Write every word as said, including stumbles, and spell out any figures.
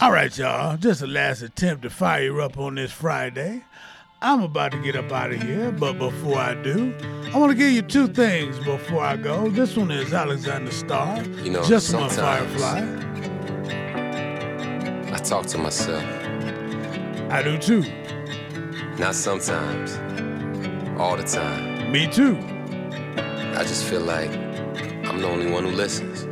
All right, y'all. Just a last attempt to fire you up on this Friday. I'm about to get up out of here, but before I do, I want to give you two things before I go. This one is Alexander Starr, you know, Just My Firefly. I talk to myself. I do too. Not sometimes, all the time. Me too. I just feel like I'm the only one who listens.